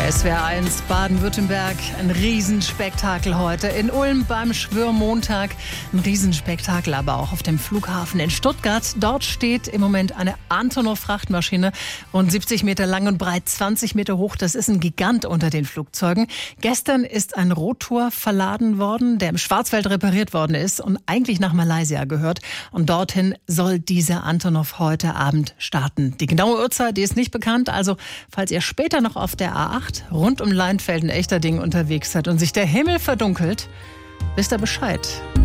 SWR1 Baden-Württemberg, ein Riesenspektakel heute. In Ulm beim Schwörmontag, ein Riesenspektakel aber auch auf dem Flughafen in Stuttgart. Dort steht im Moment eine Antonov-Frachtmaschine, rund 70 Meter lang und breit, 20 Meter hoch. Das ist ein Gigant unter den Flugzeugen. Gestern ist ein Rotor verladen worden, der im Schwarzwald repariert worden ist und eigentlich nach Malaysia gehört. Und dorthin soll dieser Antonov heute Abend starten. Die genaue Uhrzeit, die ist nicht bekannt. Also, falls ihr später noch auf der A8 rund um Leinfelden-Echterdingen unterwegs seid und sich der Himmel verdunkelt, wisst ihr Bescheid.